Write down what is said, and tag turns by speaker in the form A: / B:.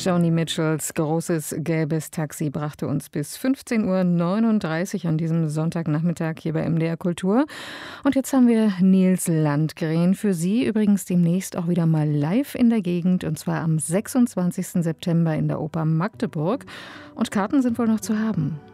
A: Joni Mitchells großes gelbes Taxi brachte uns bis 15:39 Uhr an diesem Sonntagnachmittag hier bei MDR Kultur. Und jetzt haben wir Nils Landgren für Sie übrigens demnächst auch wieder mal live in der Gegend, und zwar am 26. September in der Oper Magdeburg. Und Karten sind wohl noch zu haben.